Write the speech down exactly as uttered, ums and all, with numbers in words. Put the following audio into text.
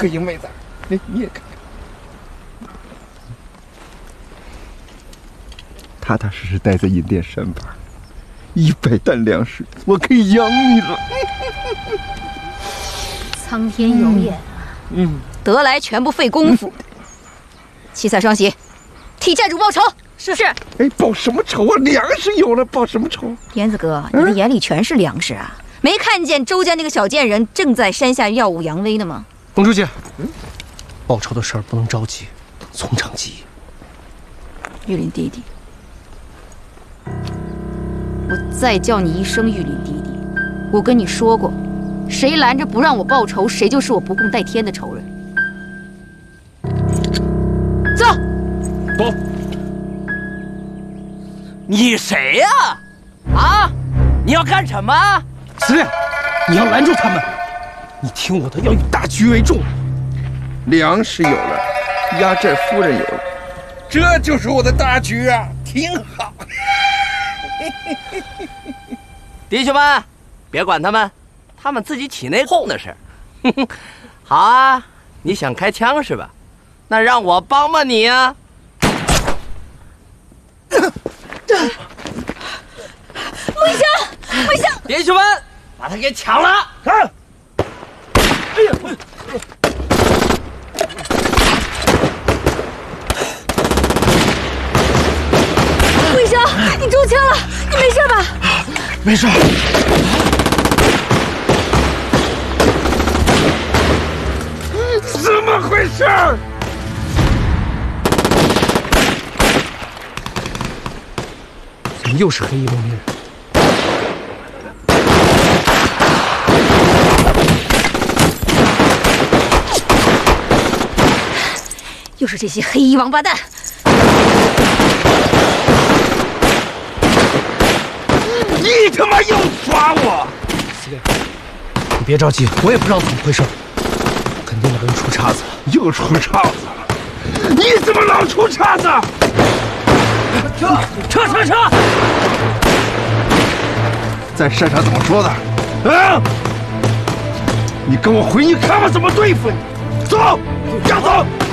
可行，妹子？你你也看看，踏踏实实待在银殿山吧，一百担粮食，我可以养你了。 苍天有眼啊！ 嗯， 得来全不费功夫。七彩双喜，替寨主报仇。是是。 哎，报什么仇啊？粮食有了，报什么仇？ 燕子哥，你的眼里全是粮食啊！没看见周家那个小贱人正在山下耀武扬威呢吗？ 董书记，嗯，报仇的事儿不能着急，从长计议。 玉林弟弟，我再叫你一声玉林弟弟，我跟你说过，谁拦着不让我报仇，谁就是我不共戴天的仇人。走， 走。 你谁呀？啊？你要干什么？ 司令，你要拦住他们。你听我的，要以大局为重。 粮食有了，压寨夫人有了，这就是我的大局啊，挺好。 弟兄们，别管他们，他们自己体内哄的事。好啊，你想开枪是吧？那让我帮帮你啊！ 魏翔，魏翔， 弟兄们，把他给抢了！ 看，哎呀， 魏翔，你中枪了，你没事吧？ 没事。 怎么回事？ 怎么又是黑衣蒙面人？ 又是这些黑衣王八蛋！ 你他妈又耍我！ 司令，你别着急，我也不知道怎么回事，肯定有人出岔子了。 又出岔子了！你怎么老出岔子？ 撤撤撤撤！ 在山上怎么说的？啊！你跟我回去看我怎么对付你！走，要走！